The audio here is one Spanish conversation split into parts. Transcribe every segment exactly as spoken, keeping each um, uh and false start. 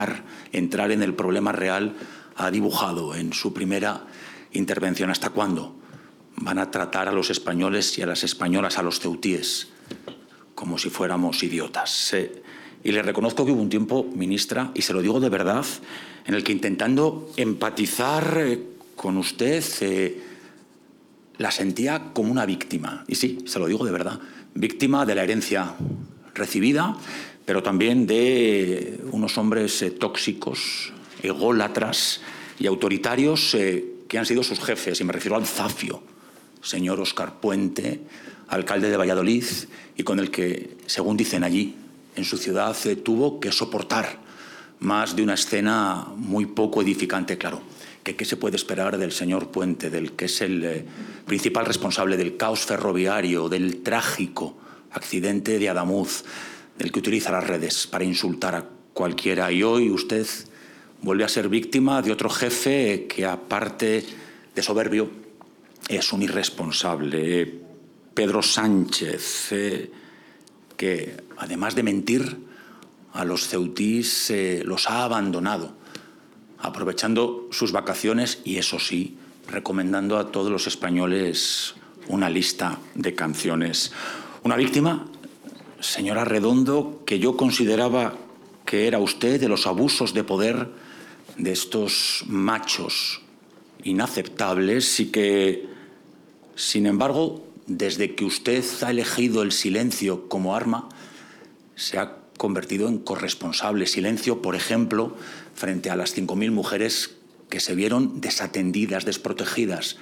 entrar en el problema real, ha dibujado en su primera intervención. ¿Hasta cuándo van a tratar a los españoles y a las españolas, a los ceutíes, como si fuéramos idiotas? Eh, y le reconozco que hubo un tiempo, ministra, y se lo digo de verdad, en el que intentando empatizar eh, con usted, eh, la sentía como una víctima. Y sí, se lo digo de verdad, víctima de la herencia recibida, pero también de unos hombres eh, tóxicos, ególatras y autoritarios eh, que han sido sus jefes, y me refiero al zafio, señor Óscar Puente, alcalde de Valladolid, y con el que, según dicen allí, en su ciudad eh, tuvo que soportar más de una escena muy poco edificante. Claro, que qué se puede esperar del señor Puente, del que es el eh, principal responsable del caos ferroviario, del trágico accidente de Adamuz, del que utiliza las redes para insultar a cualquiera. Y hoy usted vuelve a ser víctima de otro jefe que, aparte de soberbio, es un irresponsable, Pedro Sánchez, eh, que además de mentir a los ceutís, eh, los ha abandonado, aprovechando sus vacaciones y, eso sí, recomendando a todos los españoles una lista de canciones. Una víctima, señora Redondo, que yo consideraba que era usted de los abusos de poder de estos machos inaceptables y que, sin embargo, desde que usted ha elegido el silencio como arma, se ha convertido en corresponsable. Silencio, por ejemplo, frente a las cinco mil mujeres que se vieron desatendidas, desprotegidas,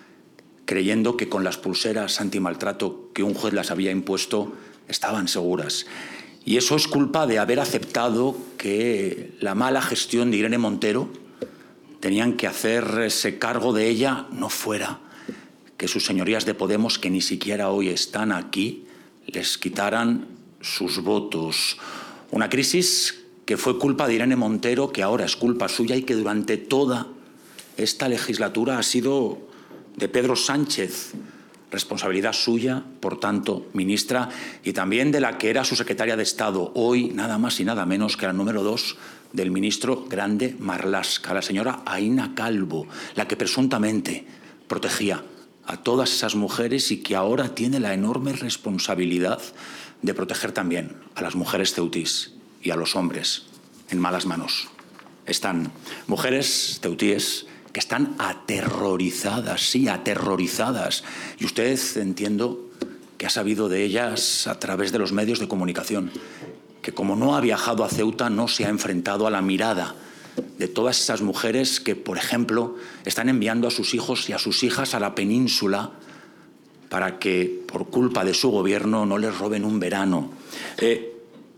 creyendo que con las pulseras antimaltrato que un juez las había impuesto estaban seguras. Y eso es culpa de haber aceptado que la mala gestión de Irene Montero, tenían que hacerse cargo de ella, no fuera que sus señorías de Podemos, que ni siquiera hoy están aquí, les quitaran sus votos. Una crisis que fue culpa de Irene Montero, que ahora es culpa suya y que durante toda esta legislatura ha sido de Pedro Sánchez, responsabilidad suya, por tanto, ministra, y también de la que era su secretaria de Estado, hoy nada más y nada menos que la número dos del ministro Grande Marlaska, la señora Aína Calvo, la que presuntamente protegía a todas esas mujeres y que ahora tiene la enorme responsabilidad de proteger también a las mujeres ceutís y a los hombres en malas manos. Están mujeres ceutíes que están aterrorizadas, sí, aterrorizadas. Y usted, entiendo, que ha sabido de ellas a través de los medios de comunicación, que como no ha viajado a Ceuta, no se ha enfrentado a la mirada de todas esas mujeres que, por ejemplo, están enviando a sus hijos y a sus hijas a la península para que, por culpa de su gobierno, no les roben un verano. Eh,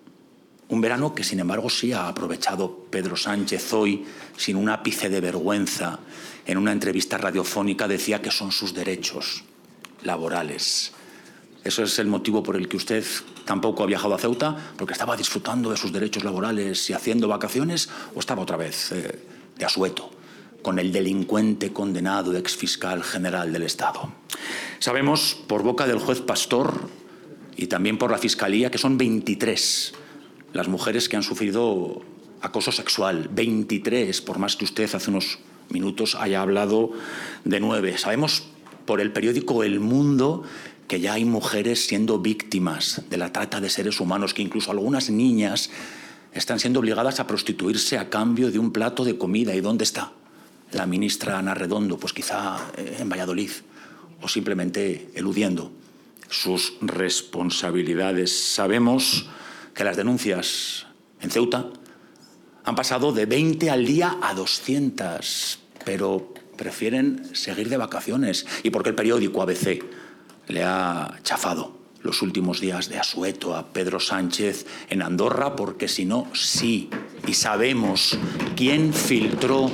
un verano que, sin embargo, sí ha aprovechado Pedro Sánchez hoy, sin un ápice de vergüenza. En una entrevista radiofónica decía que son sus derechos laborales. ¿Eso es el motivo por el que usted tampoco ha viajado a Ceuta? ¿Porque estaba disfrutando de sus derechos laborales y haciendo vacaciones? ¿O estaba otra vez eh, de asueto con el delincuente condenado exfiscal general del Estado? Sabemos, por boca del juez Pastor y también por la Fiscalía, que son veintitrés las mujeres que han sufrido acoso sexual. veintitrés, por más que usted hace unos minutos haya hablado de nueve. Sabemos por el periódico El Mundo que ya hay mujeres siendo víctimas de la trata de seres humanos, que incluso algunas niñas están siendo obligadas a prostituirse a cambio de un plato de comida. ¿Y dónde está la ministra Ana Redondo? Pues quizá en Valladolid, o simplemente eludiendo sus responsabilidades. Sabemos que las denuncias en Ceuta han pasado de veinte al día a doscientas, pero prefieren seguir de vacaciones. Y porque el periódico A B C le ha chafado los últimos días de asueto a Pedro Sánchez en Andorra, porque si no, sí. Y sabemos quién filtró,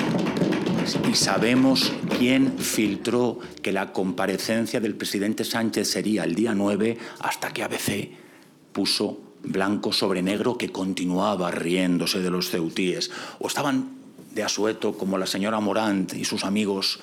y sabemos quién filtró que la comparecencia del presidente Sánchez sería el día nueve, hasta que A B C puso blanco sobre negro que continuaba riéndose de los ceutíes. O estaban de asueto como la señora Morant y sus amigos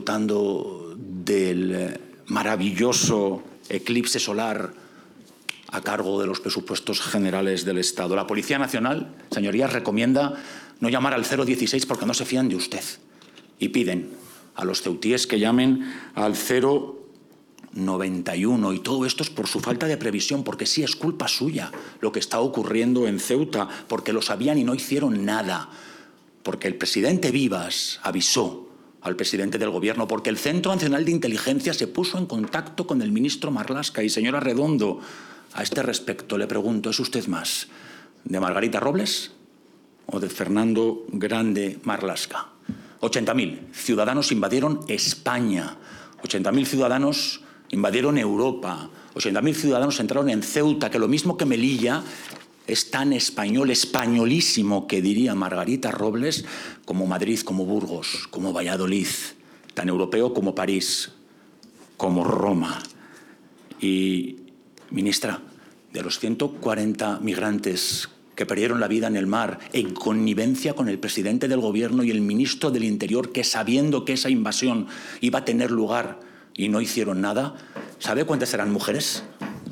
disfrutando del maravilloso eclipse solar a cargo de los presupuestos generales del Estado. La Policía Nacional, señorías, recomienda no llamar al cero dieciséis porque no se fían de usted y piden a los ceutíes que llamen al cero noventa y uno, y todo esto es por su falta de previsión, porque sí es culpa suya lo que está ocurriendo en Ceuta, porque lo sabían y no hicieron nada, porque el presidente Vivas avisó al presidente del Gobierno, porque el Centro Nacional de Inteligencia se puso en contacto con el ministro Marlaska. Y, señora Redondo, a este respecto le pregunto, ¿es usted más de Margarita Robles o de Fernando Grande Marlaska? ochenta mil ciudadanos invadieron España, ochenta mil ciudadanos invadieron Europa, ochenta mil ciudadanos entraron en Ceuta, que lo mismo que Melilla es tan español, españolísimo, que diría Margarita Robles, como Madrid, como Burgos, como Valladolid, tan europeo como París, como Roma. Y, ministra, de los ciento cuarenta migrantes que perdieron la vida en el mar en connivencia con el presidente del Gobierno y el ministro del Interior, que sabiendo que esa invasión iba a tener lugar y no hicieron nada, ¿sabe cuántas eran mujeres?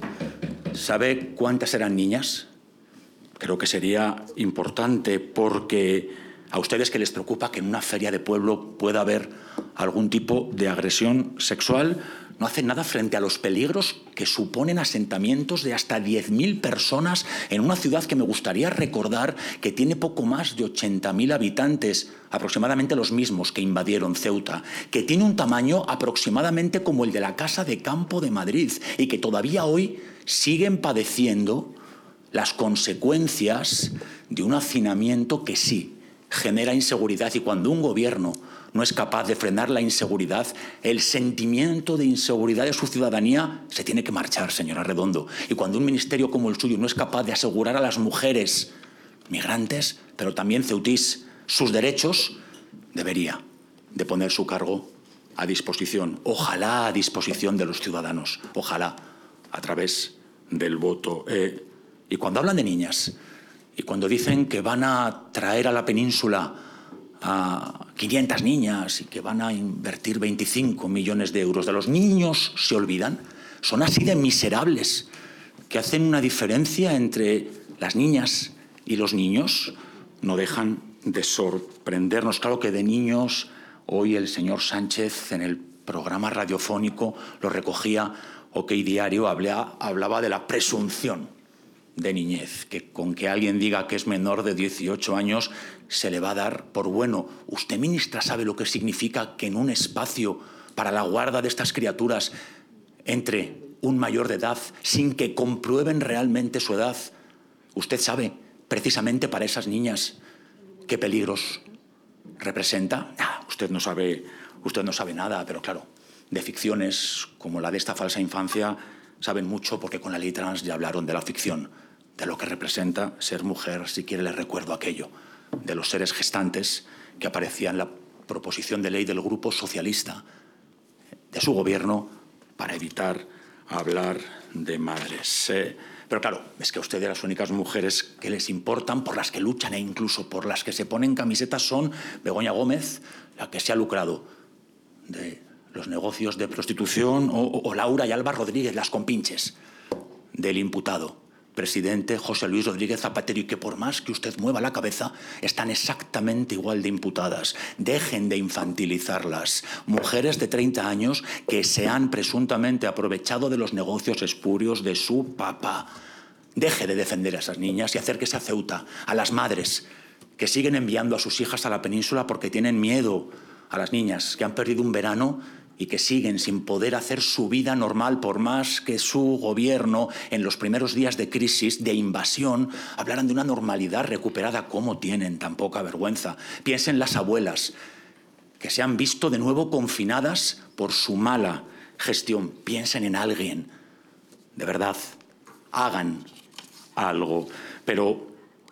¿Sabe cuántas eran niñas? Creo que sería importante, porque a ustedes que les preocupa que en una feria de pueblo pueda haber algún tipo de agresión sexual, no hacen nada frente a los peligros que suponen asentamientos de hasta diez mil personas en una ciudad que me gustaría recordar que tiene poco más de ochenta mil habitantes, aproximadamente los mismos que invadieron Ceuta, que tiene un tamaño aproximadamente como el de la Casa de Campo de Madrid y que todavía hoy siguen padeciendo las consecuencias de un hacinamiento que sí genera inseguridad. Y cuando un gobierno no es capaz de frenar la inseguridad, el sentimiento de inseguridad de su ciudadanía se tiene que marchar, señora Redondo. Y cuando un ministerio como el suyo no es capaz de asegurar a las mujeres migrantes, pero también ceutís, sus derechos, debería de poner su cargo a disposición, ojalá a disposición de los ciudadanos, ojalá a través del voto. Eh, y cuando hablan de niñas, y cuando dicen que van a traer a la península a quinientas niñas y que van a invertir veinticinco millones de euros, de los niños se olvidan, son así de miserables, que hacen una diferencia entre las niñas y los niños, no dejan de sorprendernos. Claro que de niños, hoy el señor Sánchez en el programa radiofónico lo recogía, OK Diario hablaba, hablaba de la presunción de niñez, que con que alguien diga que es menor de dieciocho años se le va a dar por bueno. Usted, ministra, sabe lo que significa que en un espacio para la guarda de estas criaturas entre un mayor de edad sin que comprueben realmente su edad. Usted sabe, precisamente para esas niñas, qué peligros representa. Ah, usted no sabe, usted no sabe nada, pero claro, de ficciones como la de esta falsa infancia saben mucho, porque con la ley trans ya hablaron de la ficción, de lo que representa ser mujer. Si quiere, le recuerdo aquello de los seres gestantes que aparecía en la proposición de ley del Grupo Socialista de su gobierno para evitar hablar de madres. Eh, pero claro, es que a ustedes las únicas mujeres que les importan, por las que luchan e incluso por las que se ponen camisetas, son Begoña Gómez, la que se ha lucrado de los negocios de prostitución, o, o Laura y Alba Rodríguez, las compinches del imputado presidente José Luis Rodríguez Zapatero, y que por más que usted mueva la cabeza, están exactamente igual de imputadas. Dejen de infantilizarlas. Mujeres de treinta años que se han presuntamente aprovechado de los negocios espurios de su papá. Deje de defender a esas niñas y acérquese a Ceuta, a las madres que siguen enviando a sus hijas a la península porque tienen miedo, a las niñas que han perdido un verano y que siguen sin poder hacer su vida normal, por más que su gobierno, en los primeros días de crisis, de invasión, hablaran de una normalidad recuperada. ¿Cómo tienen tan poca vergüenza? Piensen las abuelas que se han visto de nuevo confinadas por su mala gestión. Piensen en alguien. De verdad, hagan algo. Pero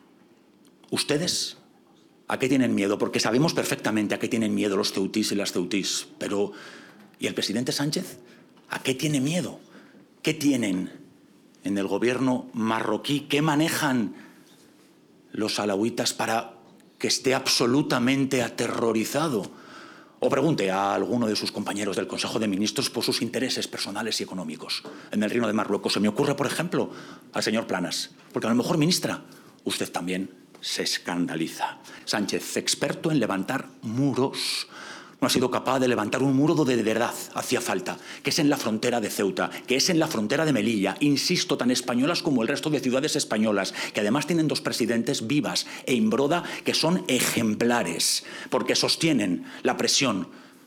ustedes, ¿a qué tienen miedo? Porque sabemos perfectamente a qué tienen miedo los ceutís y las ceutís. Pero, ¿y el presidente Sánchez? ¿A qué tiene miedo? ¿Qué tienen en el gobierno marroquí? ¿Qué manejan los alauitas para que esté absolutamente aterrorizado? O pregunte a alguno de sus compañeros del Consejo de Ministros por sus intereses personales y económicos en el Reino de Marruecos. Se me ocurre, por ejemplo, al señor Planas, porque a lo mejor, ministra, usted también se escandaliza. Sánchez, experto en levantar muros, no ha sido capaz de levantar un muro donde de verdad hacía falta, que es en la frontera de Ceuta, que es en la frontera de Melilla, insisto, tan españolas como el resto de ciudades españolas, que además tienen dos presidentes, Vivas e Imbroda, que son ejemplares, porque sostienen la presión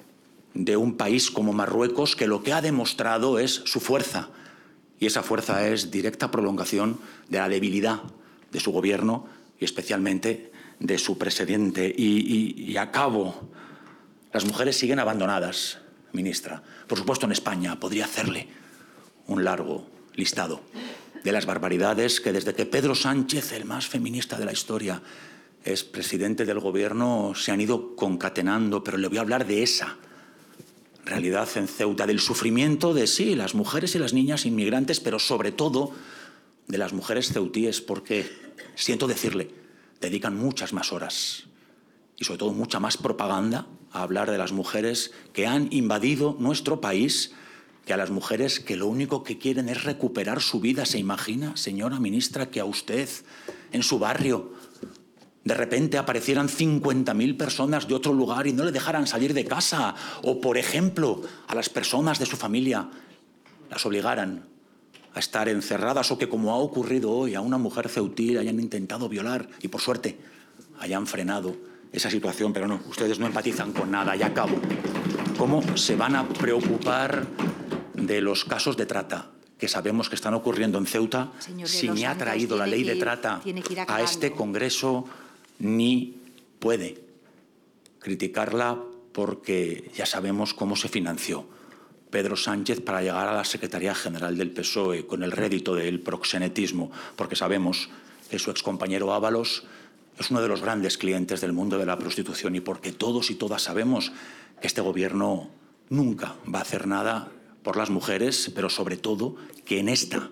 de un país como Marruecos, que lo que ha demostrado es su fuerza, y esa fuerza es directa prolongación de la debilidad de su gobierno y especialmente de su presidente. Y, y, y acabo. Las mujeres siguen abandonadas, ministra. Por supuesto, en España podría hacerle un largo listado de las barbaridades que desde que Pedro Sánchez, el más feminista de la historia, es presidente del Gobierno, se han ido concatenando, pero le voy a hablar de esa realidad en Ceuta, del sufrimiento de, sí, las mujeres y las niñas inmigrantes, pero sobre todo de las mujeres ceutíes, porque, siento decirle, dedican muchas más horas y sobre todo mucha más propaganda a hablar de las mujeres que han invadido nuestro país que a las mujeres que lo único que quieren es recuperar su vida. ¿Se imagina, señora ministra, que a usted, en su barrio, de repente aparecieran cincuenta mil personas de otro lugar y no le dejaran salir de casa? O, por ejemplo, a las personas de su familia las obligaran a estar encerradas, o que, como ha ocurrido hoy, a una mujer ceutí hayan intentado violar y, por suerte, hayan frenado esa situación. Pero no, ustedes no empatizan con nada. Y acabo. ¿Cómo se van a preocupar de los casos de trata que sabemos que están ocurriendo en Ceuta si ni ha traído la ley de trata a este Congreso, ni puede criticarla porque ya sabemos cómo se financió Pedro Sánchez para llegar a la Secretaría General del P S O E con el rédito del proxenetismo? Porque sabemos que su excompañero Ábalos es uno de los grandes clientes del mundo de la prostitución, y porque todos y todas sabemos que este Gobierno nunca va a hacer nada por las mujeres, pero sobre todo que en esta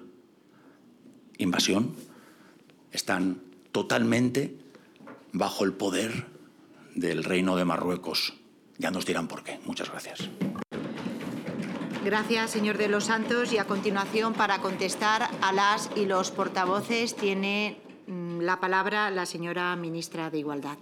invasión están totalmente bajo el poder del Reino de Marruecos. Ya nos dirán por qué. Muchas gracias. Gracias, señor de los Santos. Y a continuación, para contestar a las y los portavoces, tiene la palabra la señora ministra de Igualdad.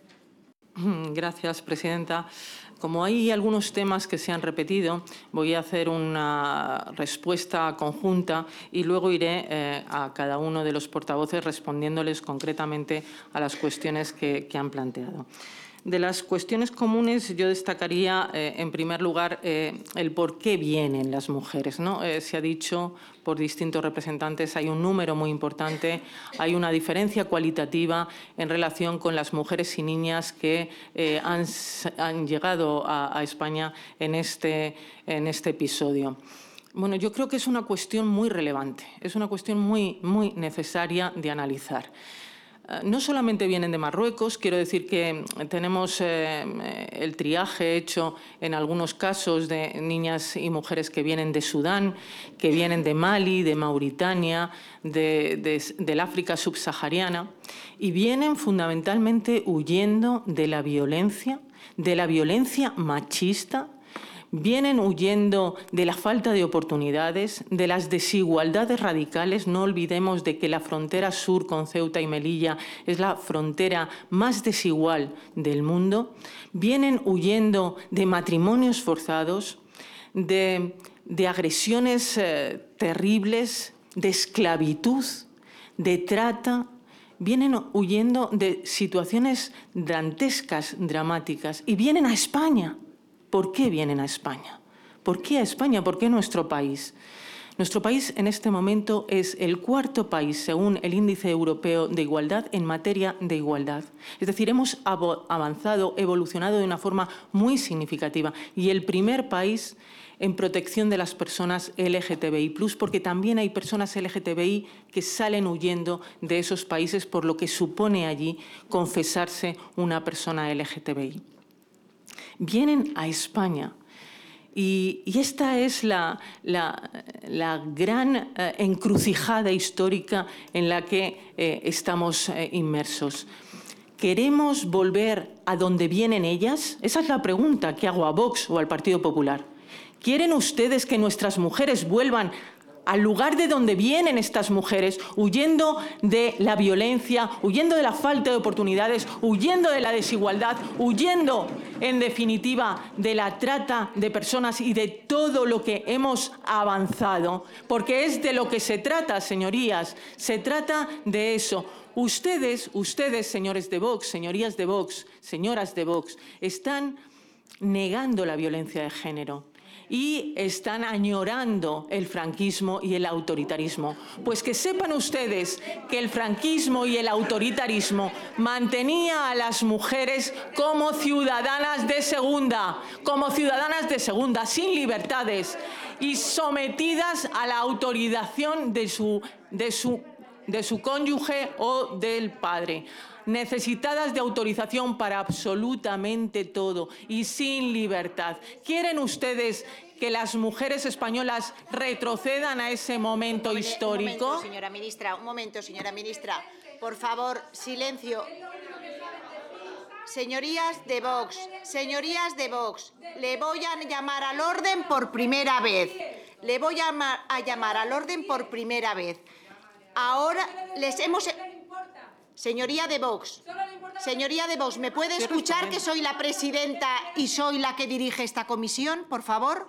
Gracias, presidenta. Como hay algunos temas que se han repetido, voy a hacer una respuesta conjunta y luego iré eh, a cada uno de los portavoces respondiéndoles concretamente a las cuestiones que, que han planteado. De las cuestiones comunes, yo destacaría, eh, en primer lugar, eh, el por qué vienen las mujeres, ¿no? Eh, se ha dicho por distintos representantes, hay un número muy importante, hay una diferencia cualitativa en relación con las mujeres y niñas que eh, han, han llegado a, a España en este, en este episodio. Bueno, yo creo que es una cuestión muy relevante, es una cuestión muy, muy necesaria de analizar. No solamente vienen de Marruecos, quiero decir que tenemos eh, el triaje hecho en algunos casos de niñas y mujeres que vienen de Sudán, que vienen de Mali, de Mauritania, de, de, del África subsahariana, y vienen fundamentalmente huyendo de la violencia, de la violencia machista. Vienen huyendo de la falta de oportunidades, de las desigualdades radicales. No olvidemos de que la frontera sur con Ceuta y Melilla es la frontera más desigual del mundo. Vienen huyendo de matrimonios forzados, de, de agresiones eh, terribles, de esclavitud, de trata. Vienen huyendo de situaciones dantescas, dramáticas, y vienen a España. ¿Por qué vienen a España? ¿Por qué a España? ¿Por qué nuestro país? Nuestro país en este momento es el cuarto país, según el Índice Europeo de Igualdad, en materia de igualdad. Es decir, hemos avanzado, evolucionado de una forma muy significativa, y el primer país en protección de las personas L G T B I plus, porque también hay personas L G T B I que salen huyendo de esos países por lo que supone allí confesarse una persona L G T B I. Vienen a España y, y esta es la, la, la gran eh, encrucijada histórica en la que eh, estamos eh, inmersos. ¿Queremos volver a donde vienen ellas? Esa es la pregunta que hago a Vox o al Partido Popular. ¿Quieren ustedes que nuestras mujeres vuelvan al lugar de donde vienen estas mujeres, huyendo de la violencia, huyendo de la falta de oportunidades, huyendo de la desigualdad, huyendo, en definitiva, de la trata de personas y de todo lo que hemos avanzado? Porque es de lo que se trata, señorías, se trata de eso. Ustedes, ustedes, señores de Vox, señorías de Vox, señoras de Vox, están negando la violencia de género y están añorando el franquismo y el autoritarismo. Pues que sepan ustedes que el franquismo y el autoritarismo mantenía a las mujeres como ciudadanas de segunda, como ciudadanas de segunda, sin libertades y sometidas a la autorización de su, de su, de su cónyuge o del padre, necesitadas de autorización para absolutamente todo y sin libertad. ¿Quieren ustedes que las mujeres españolas retrocedan a ese momento un histórico? Un momento, señora ministra, un momento, señora ministra. Por favor, silencio. Señorías de Vox, señorías de Vox, le voy a llamar al orden por primera vez. Le voy a, a llamar al orden por primera vez. Ahora les hemos... Señoría de Vox, señoría de Vox, ¿me puede escuchar que soy la presidenta y soy la que dirige esta comisión, por favor?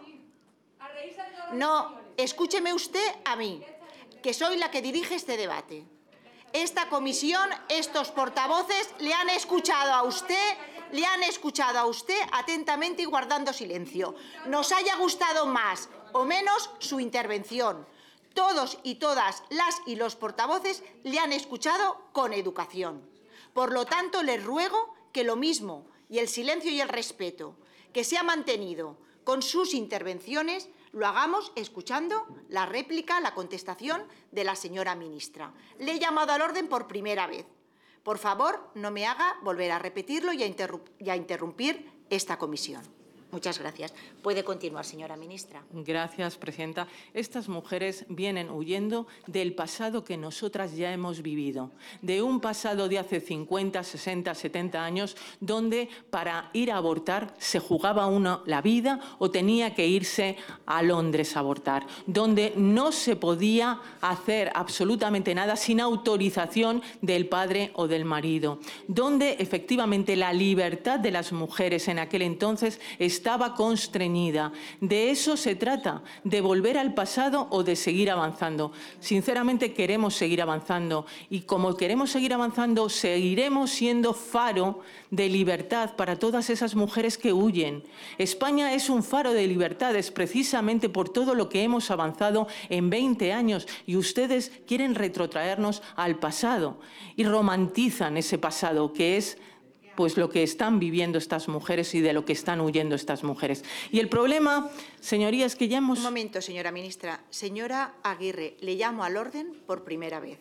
No, escúcheme usted a mí, que soy la que dirige este debate. Esta comisión, estos portavoces, le han escuchado a usted, le han escuchado a usted atentamente y guardando silencio. Nos haya gustado más o menos su intervención. Todos y todas las y los portavoces le han escuchado con educación. Por lo tanto, les ruego que lo mismo y el silencio y el respeto que se ha mantenido con sus intervenciones lo hagamos escuchando la réplica, la contestación de la señora ministra. Le he llamado al orden por primera vez. Por favor, no me haga volver a repetirlo y a, interrumpir, y a interrumpir esta comisión. Muchas gracias. Puede continuar, señora ministra. Gracias, presidenta. Estas mujeres vienen huyendo del pasado que nosotras ya hemos vivido, de un pasado de hace cincuenta, sesenta, setenta años, donde para ir a abortar se jugaba uno la vida o tenía que irse a Londres a abortar, donde no se podía hacer absolutamente nada sin autorización del padre o del marido, donde efectivamente la libertad de las mujeres en aquel entonces estaba constreñida. De eso se trata, de volver al pasado o de seguir avanzando. Sinceramente queremos seguir avanzando y como queremos seguir avanzando seguiremos siendo faro de libertad para todas esas mujeres que huyen. España es un faro de libertades precisamente por todo lo que hemos avanzado en veinte años y ustedes quieren retrotraernos al pasado y romantizan ese pasado que es pues lo que están viviendo estas mujeres y de lo que están huyendo estas mujeres. Y el problema, señorías, que ya hemos... Un momento, señora ministra. Señora Aguirre, le llamo al orden por primera vez.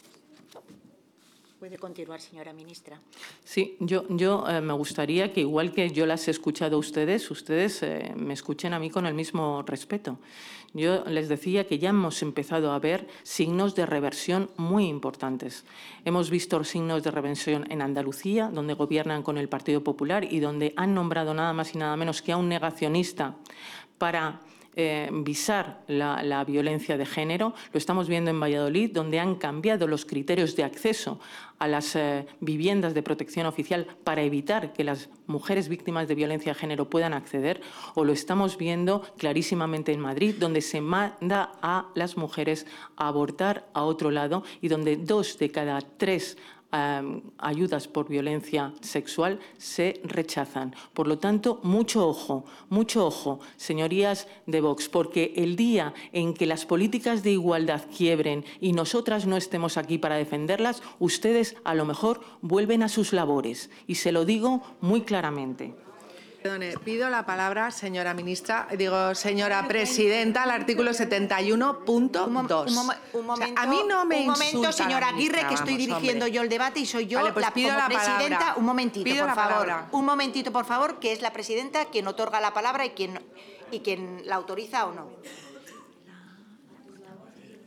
Puede continuar, señora ministra. Sí, yo, yo eh, me gustaría que, igual que yo las he escuchado a ustedes, ustedes eh, me escuchen a mí con el mismo respeto. Yo les decía que ya hemos empezado a ver signos de reversión muy importantes. Hemos visto signos de reversión en Andalucía, donde gobiernan con el Partido Popular y donde han nombrado nada más y nada menos que a un negacionista para Eh, visar la, la violencia de género. Lo estamos viendo en Valladolid, donde han cambiado los criterios de acceso a las eh, viviendas de protección oficial para evitar que las mujeres víctimas de violencia de género puedan acceder, o lo estamos viendo clarísimamente en Madrid, donde se manda a las mujeres a abortar a otro lado y donde dos de cada tres Um, ayudas por violencia sexual se rechazan. Por lo tanto, mucho ojo, mucho ojo, señorías de Vox, porque el día en que las políticas de igualdad quiebren y nosotras no estemos aquí para defenderlas, ustedes a lo mejor vuelven a sus labores. Y se lo digo muy claramente. Perdone, pido la palabra, señora ministra, digo, señora presidenta, al artículo setenta y uno punto dos. Un, mom un momento, o sea, a mí no me un momento, señora Aguirre, que estoy vamos, dirigiendo hombre. yo el debate y soy yo vale, pues la, pido como la presidenta. Palabra. Un momentito, pido por la favor. Palabra. Un momentito, por favor, que es la presidenta quien otorga la palabra y quien, y quien la autoriza o no.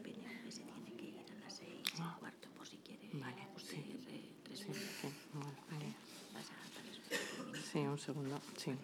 Vale, sí, sí, sí, sí, bueno. Sí, un segundo. Sí.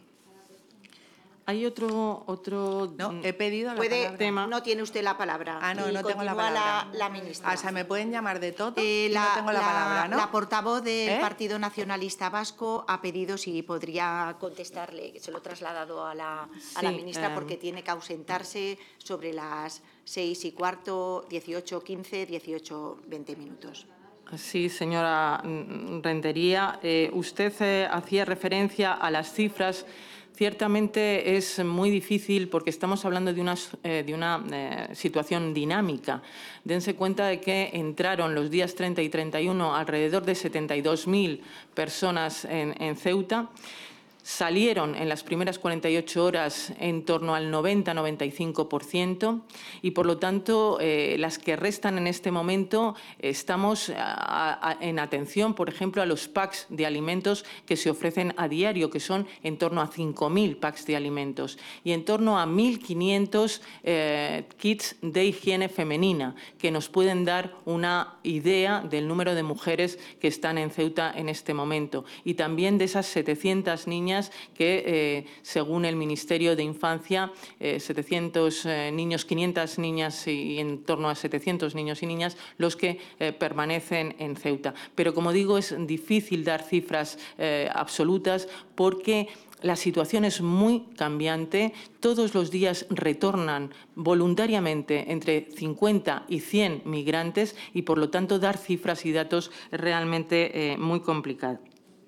Hay otro, otro No, he pedido la Puede, palabra. tema. No tiene usted la palabra. Ah, no, Y no tengo la continúa palabra. La, la ministra. O sea, me pueden llamar de todo Eh, y la, no tengo la, la- palabra, ¿no? la portavoz del ¿Eh? Partido Nacionalista Vasco ha pedido si podría contestarle, que se lo he trasladado a la, a la Sí, ministra eh, porque tiene que ausentarse sobre las seis y cuarto, dieciocho quince, dieciocho veinte minutos. Sí, señora Rentería. Eh, usted eh, hacía referencia a las cifras. Ciertamente es muy difícil porque estamos hablando de una, eh, de una eh, situación dinámica. Dense cuenta de que entraron los días treinta y treinta y uno alrededor de setenta y dos mil personas en, en Ceuta. Salieron en las primeras cuarenta y ocho horas en torno al noventa a noventa y cinco por ciento y, por lo tanto, eh, las que restan en este momento estamos a, a, en atención, por ejemplo, a los packs de alimentos que se ofrecen a diario, que son en torno a cinco mil packs de alimentos y en torno a mil quinientos eh, kits de higiene femenina, que nos pueden dar una idea del número de mujeres que están en Ceuta en este momento y también de esas setecientas niñas que, eh, según el Ministerio de Infancia, eh, setecientos eh, niños, quinientas niñas y en torno a setecientos niños y niñas los que eh, permanecen en Ceuta. Pero, como digo, es difícil dar cifras eh, absolutas porque la situación es muy cambiante. Todos los días retornan voluntariamente entre cincuenta y cien migrantes y, por lo tanto, dar cifras y datos es realmente eh, muy complicado.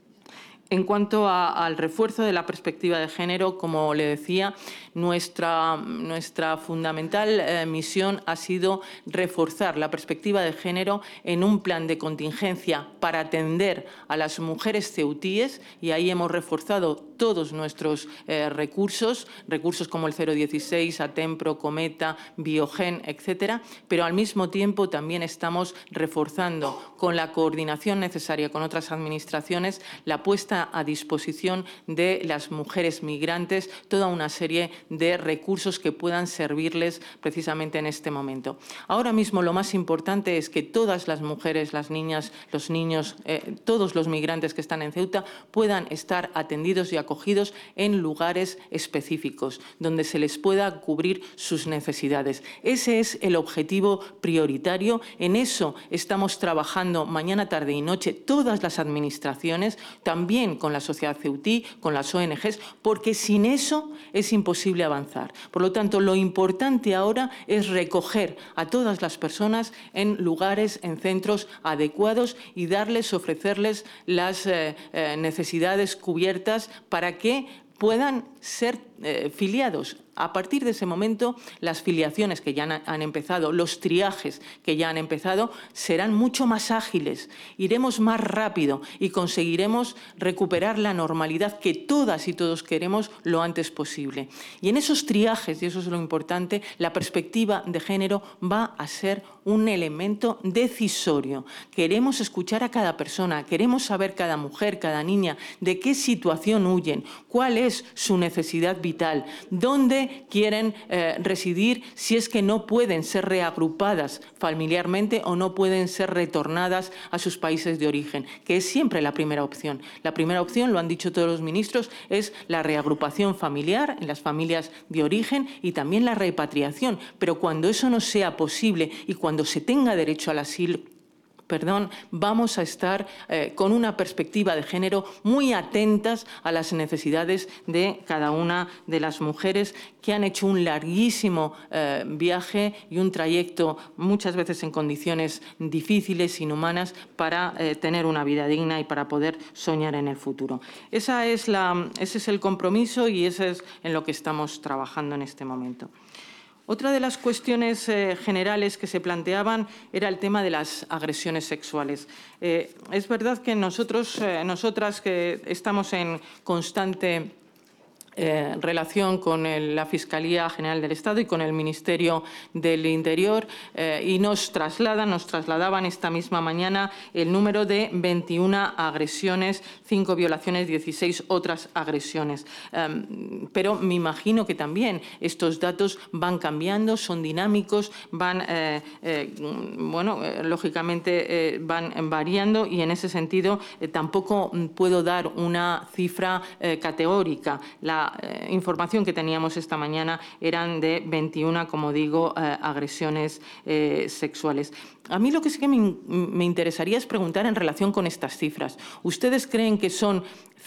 En cuanto a, al refuerzo de la perspectiva de género, como le decía, nuestra, nuestra fundamental eh, misión ha sido reforzar la perspectiva de género en un plan de contingencia para atender a las mujeres ceutíes y ahí hemos reforzado todos nuestros eh, recursos, recursos como el cero dieciséis, Atempro, Cometa, Biogen, etcétera, pero al mismo tiempo también estamos reforzando con la coordinación necesaria con otras administraciones la puesta a disposición de las mujeres migrantes toda una serie de recursos que puedan servirles precisamente en este momento. Ahora mismo lo más importante es que todas las mujeres, las niñas, los niños, eh, todos los migrantes que están en Ceuta puedan estar atendidos y acogidos en lugares específicos donde se les pueda cubrir sus necesidades. Ese es el objetivo prioritario. En eso estamos trabajando mañana, tarde y noche todas las administraciones, también con la sociedad ceutí, con las O N Ges, porque sin eso es imposible avanzar. Por lo tanto, lo importante ahora es recoger a todas las personas en lugares, en centros adecuados y darles, ofrecerles las eh, eh, necesidades cubiertas para que puedan ser eh, filiados. A partir de ese momento, las filiaciones que ya han, han empezado, los triajes que ya han empezado, serán mucho más ágiles, iremos más rápido y conseguiremos recuperar la normalidad que todas y todos queremos lo antes posible. Y en esos triajes, y eso es lo importante, la perspectiva de género va a ser un elemento decisorio. Queremos escuchar a cada persona, queremos saber cada mujer, cada niña, de qué situación huyen, cuál es su necesidad vital, dónde quieren eh, residir si es que no pueden ser reagrupadas familiarmente o no pueden ser retornadas a sus países de origen, que es siempre la primera opción. La primera opción, lo han dicho todos los ministros, es la reagrupación familiar en las familias de origen y también la repatriación. Pero cuando eso no sea posible y cuando se tenga derecho al asilo, Perdón, vamos a estar eh, con una perspectiva de género muy atentas a las necesidades de cada una de las mujeres que han hecho un larguísimo eh, viaje y un trayecto muchas veces en condiciones difíciles, inhumanas, para eh, tener una vida digna y para poder soñar en el futuro. Esa es la, ese es el compromiso y ese es en lo que estamos trabajando en este momento. Otra de las cuestiones eh, generales que se planteaban era el tema de las agresiones sexuales. Eh, es verdad que nosotros, eh, nosotras que estamos en constante Eh, relación con el, la Fiscalía General del Estado y con el Ministerio del Interior eh, y nos trasladan, nos trasladaban esta misma mañana el número de veintiuna agresiones, cinco violaciones, dieciséis otras agresiones. Eh, pero me imagino que también estos datos van cambiando, son dinámicos, van, eh, eh, bueno, eh, lógicamente eh, van variando y en ese sentido eh, tampoco puedo dar una cifra eh, categórica. La La eh, información que teníamos esta mañana eran de veintiuna, como digo, eh, agresiones eh, sexuales. A mí lo que sí que me, me interesaría es preguntar en relación con estas cifras. ¿Ustedes creen que son